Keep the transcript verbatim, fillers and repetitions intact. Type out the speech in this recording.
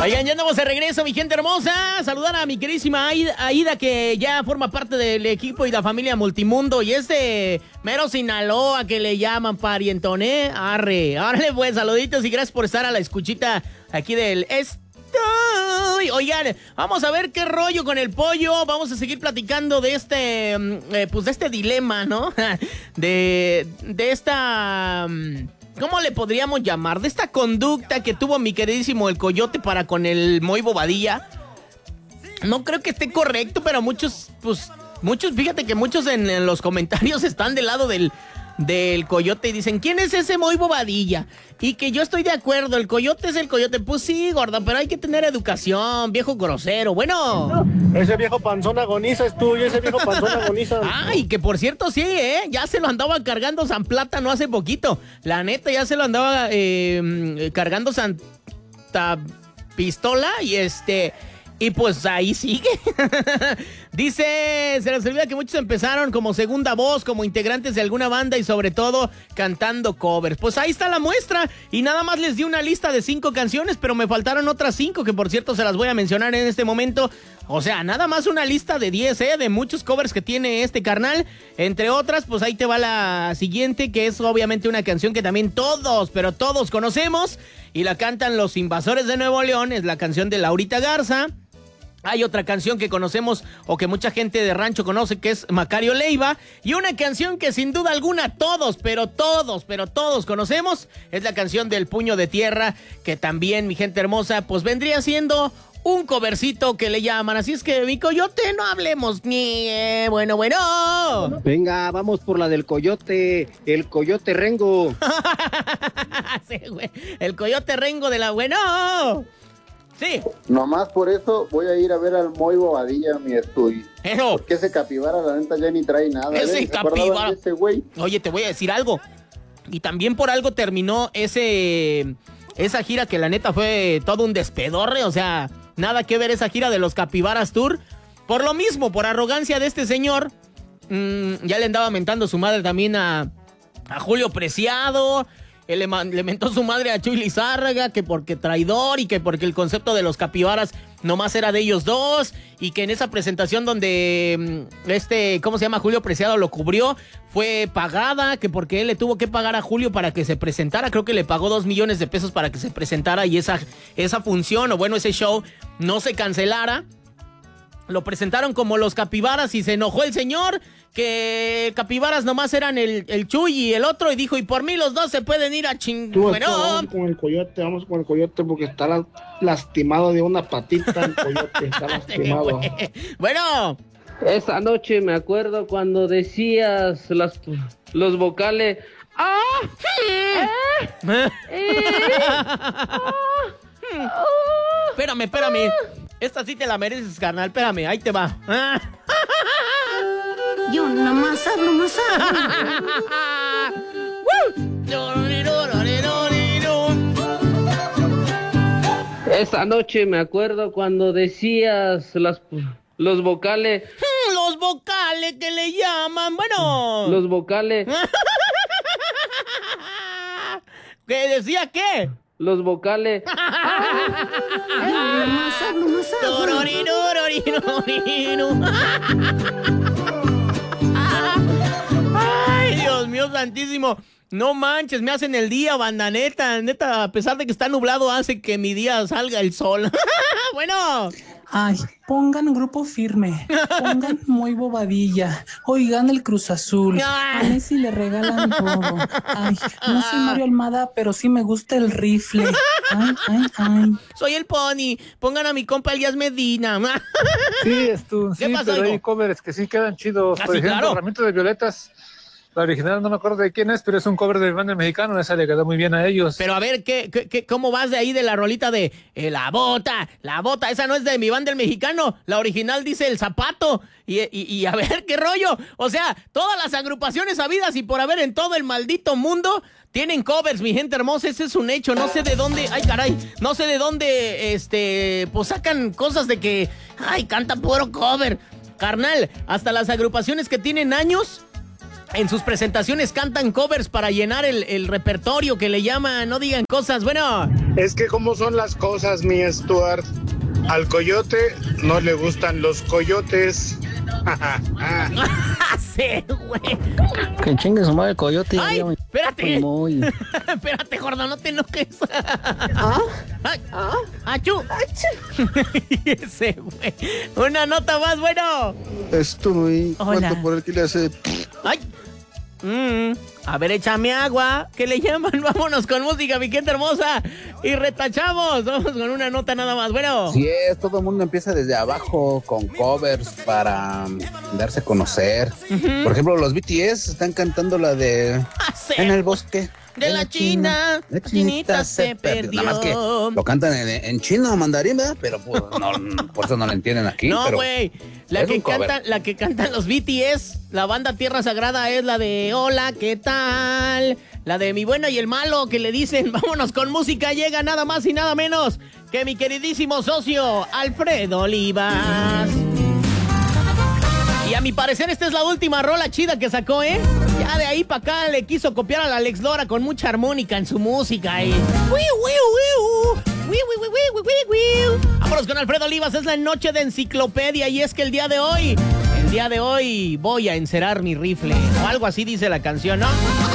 Oigan, ya andamos de regreso, mi gente hermosa. Saludar a mi queridísima Aida, Aida, que ya forma parte del equipo y la familia Multimundo. Y es de mero Sinaloa, que le llaman parientoné. Arre, árale pues, saluditos y gracias por estar a la escuchita aquí del Estoy. Oigan, vamos a ver qué rollo con el pollo. Vamos a seguir platicando de este, eh, pues de este dilema, ¿no? De, de esta... ¿Cómo le podríamos llamar? De esta conducta que tuvo mi queridísimo el Coyote para con el Moy Bobadilla. No creo que esté correcto, pero muchos, pues, muchos, fíjate que muchos en, en los comentarios están del lado del, del Coyote y dicen, ¿quién es ese Moy Bobadilla? Y que yo estoy de acuerdo, el Coyote es el Coyote. Pues sí, gordo, pero hay que tener educación, viejo grosero. Bueno. Ese viejo panzón agoniza es tuyo, ese viejo panzón agoniza. Ay, que por cierto sí, ¿eh? Ya se lo andaba cargando San Plátano hace poquito. La neta, ya se lo andaba eh, cargando Santa Pistola y este... Y pues ahí sigue. Dice, se les olvida que muchos empezaron como segunda voz, como integrantes de alguna banda y sobre todo cantando covers. Pues ahí está la muestra y nada más les di una lista de cinco canciones, pero me faltaron otras cinco que por cierto se las voy a mencionar en este momento. O sea, nada más una lista de diez, ¿eh? De muchos covers que tiene este carnal. Entre otras, pues ahí te va la siguiente, que es obviamente una canción que también todos, pero todos conocemos y la cantan los Invasores de Nuevo León. Es la canción de Laurita Garza. Hay otra canción que conocemos o que mucha gente de rancho conoce, que es Macario Leiva. Y una canción que sin duda alguna todos, pero todos, pero todos conocemos, es la canción del Puño de Tierra, que también, mi gente hermosa, pues vendría siendo un covercito que le llaman. Así es que, mi Coyote, no hablemos ni... Eh, bueno, bueno. Venga, vamos por la del Coyote, el Coyote Rengo. Sí, güey, el Coyote Rengo de la... Bueno... Sí. Nomás por eso voy a ir a ver al Moy Bobadilla, mi estudio. Eso. Porque ese capibara, la neta, ya ni trae nada. Ese ¿eh? capibara. De ese güey? Oye, te voy a decir algo. Y también por algo terminó ese esa gira que la neta fue todo un despedorre. O sea, nada que ver esa gira de los Capibaras Tour. Por lo mismo, por arrogancia de este señor. Mmm, ya le andaba mentando su madre también a, a Julio Preciado. Él le, le mentó su madre a Chuy Lizárraga, que porque traidor y que porque el concepto de los capibaras nomás era de ellos dos, y que en esa presentación donde este, ¿cómo se llama? Julio Preciado lo cubrió, fue pagada, que porque él le tuvo que pagar a Julio para que se presentara, creo que le pagó dos millones de pesos para que se presentara y esa, esa función, o bueno, ese show no se cancelara. Lo presentaron como los capibaras y se enojó el señor, que capibaras nomás eran el, el Chuy y el otro, y dijo, y por mí los dos se pueden ir a ching... Bueno, vamos con el Coyote, vamos con el Coyote porque está la, lastimado de una patita el Coyote, está lastimado. Bueno. Esa noche me acuerdo cuando decías las, los vocales... ¡Ah! ¿Eh? ¿Eh? ¡Ah! Espérame, espérame. Esta sí te la mereces, carnal. Espérame, ahí te va. Yo nomás hablo, más Esa noche me acuerdo cuando decías las, los vocales. Los vocales que le llaman, bueno. Los vocales. ¿Qué decía qué? Los vocales. Ay, Dios mío santísimo. No manches, me hacen el día, banda, neta. Neta, a pesar de que está nublado, hace que mi día salga el sol. Bueno. Ay, pongan Grupo Firme, pongan Moy Bobadilla, oigan el Cruz Azul, a Messi le regalan todo. Ay, no soy Mario Almada, pero sí me gusta el rifle. Ay, ay, ay. Soy el Pony, pongan a mi compa Elías Medina. Sí, es tú, sí, pasó, pero hijo? hay covers que sí quedan chidos. ¿Ah, Por sí, ejemplo, claro? Ramito de Violetas. La original no me acuerdo de quién es, pero es un cover de banda mexicano, esa le quedó muy bien a ellos. Pero a ver, ¿qué, qué, qué, ¿cómo vas de ahí de la rolita de eh, la bota, la bota? Esa no es de mi banda el mexicano, la original dice el zapato. Y, y, y a ver, ¿qué rollo? O sea, todas las agrupaciones habidas y por haber en todo el maldito mundo tienen covers, mi gente hermosa, ese es un hecho. No sé de dónde, ay caray, no sé de dónde, este, pues sacan cosas de que, ay, cantan puro cover. Carnal, hasta las agrupaciones que tienen años... en sus presentaciones cantan covers para llenar el, el repertorio que le llaman, no digan cosas. Bueno. Es que cómo son las cosas, mi Stuart. Al coyote no le gustan los coyotes. Sí, güey. Que chingue su madre el coyote. Ay, ya, espérate. Muy... Espérate, gordo, no te enojes. ¿Ah? Ay, ¿Ah? ¡Achú! ¡Achú! Ese, güey. Una nota más, bueno. Estoy. Hola. ¿Cuánto por el que le hace? ¡Ay! Mm, a ver, échame agua. ¿Qué le llaman? Vámonos con música, mi gente hermosa. Y retachamos. Vamos con una nota nada más. Bueno. Sí es, todo el mundo empieza desde abajo con covers para um, darse a conocer. Uh-huh. Por ejemplo, los B T S están cantando la de ah, sí. En el bosque. De la, la China, la chinita se perdió. Nada más que lo cantan en, en chino, mandarín, ¿verdad? Pero pues, no, por eso no lo entienden aquí. No, güey. La que canta, la que cantan los B T S, la banda Tierra Sagrada, es la de Hola, ¿qué tal? La de Mi Bueno y el Malo, que le dicen, vámonos con música, llega nada más y nada menos que mi queridísimo socio, Alfredo Olivas. Y a mi parecer esta es la última rola chida que sacó, ¿eh? Ya de ahí para acá le quiso copiar a la Alex Lora con mucha armónica en su música. Y... Vámonos con Alfredo Olivas, es la noche de enciclopedia y es que el día de hoy, el día de hoy voy a encerar mi rifle. O algo así dice la canción, ¿no?